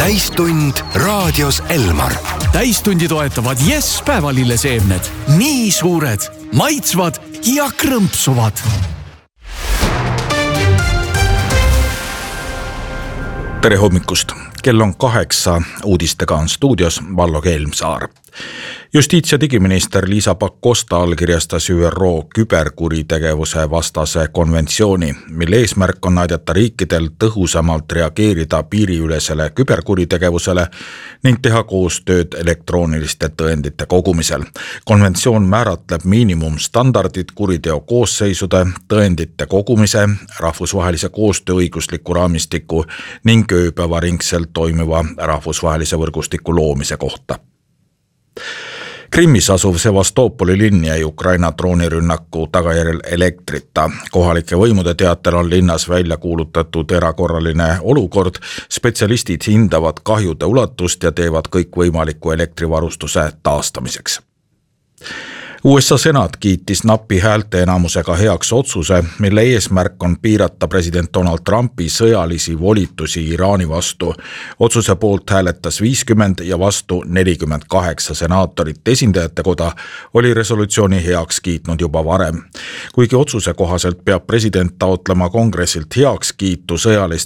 täistund raadios Elmar. Täistundi toetavad Yes päevalilleseemned. Nii suured, maitsvad ja krõmpsuvad. Tere hommikust! Kell on 8, uudistega on stuudios Vallo Kelmsaar. Justiits- ja digiminister Liisa Pakosta allkirjastas ÜRO küberkuritegevuse vastase konventsiooni, mille eesmärk on aidata riikidel tõhusamalt reageerida piiriülesele küberkuritegevusele ning teha koostööd elektrooniliste tõendite kogumisel. Konventsioon määratleb miinimumstandardid kuriteo koosseisude, tõendite kogumise, rahvusvahelise koostööõigusliku raamistiku ning ööpäevaringselt toimiva rahvusvahelise võrgustiku loomise kohta. Krimmis asuv Sevastopoli linn jäi Ukraina droonirünnaku tagajärjel elektrita. Kohalike võimude teatel on linnas välja kuulutatud erakorraline olukord. Spetsialistid hindavad kahjude ulatust ja teevad kõik võimaliku elektrivarustuse taastamiseks. USA senat kiitis napi häälteenamusega heaks otsuse, mille eesmärk on piirata president Donald Trumpi sõjalisi volitusi Iraani vastu. Otsuse poolt hääletas 50 ja vastu 48 senaatorit. Esindajate koda oli resolutsiooni heaks kiitnud juba varem. Kuigi otsuse kohaselt peab president taotlema kongressilt heaks kiitu sõjaliste